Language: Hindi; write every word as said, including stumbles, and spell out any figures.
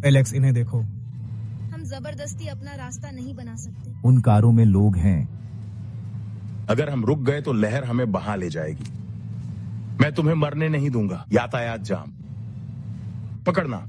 एलेक्स, इन्हें देखो। हम जबरदस्ती अपना रास्ता नहीं बना सकते। उन कारों में लोग हैं। अगर हम रुक गए तो लहर हमें बहा ले जाएगी। मैं तुम्हें मरने नहीं दूंगा। यातायात जाम। पकड़ना।